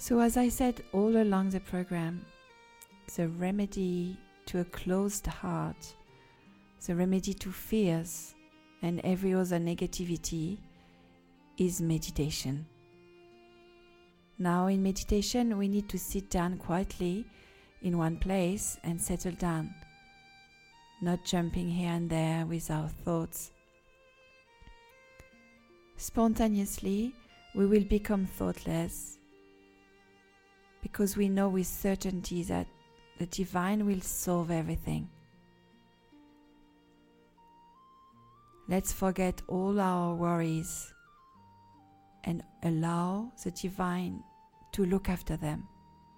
So as I said all along the program, the remedy to a closed heart, the remedy to fears and every other negativity is meditation. Now in meditation we need to sit down quietly in one place and settle down, not jumping here and there with our thoughts. Spontaneously we will become thoughtless because we know with certainty that the divine will solve everything. Let's forget all our worries and allow the divine to look after them.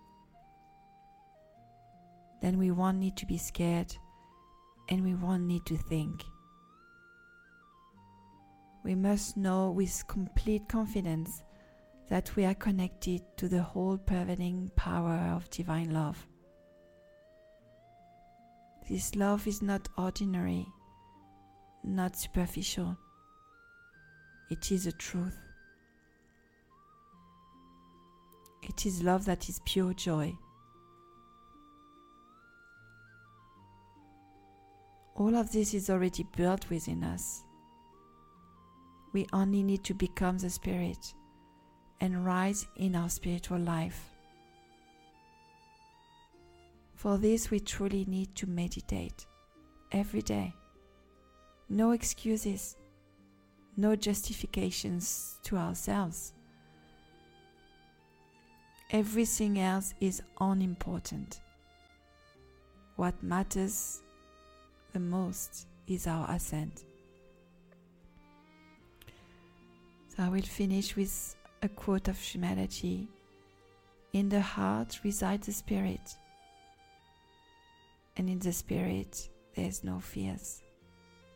Then we won't need to be scared and we won't need to think. We must know with complete confidence that we are connected to the whole pervading power of divine love. This love is not ordinary, not superficial. It is a truth. It is love that is pure joy. All of this is already built within us. We only need to become the Spirit and rise in our spiritual life. For this, we truly need to meditate every day. No excuses, no justifications to ourselves. Everything else is unimportant. What matters the most is our ascent. So I will finish with a quote of Shumalaji. In the heart resides the spirit, and in the spirit there is no fears.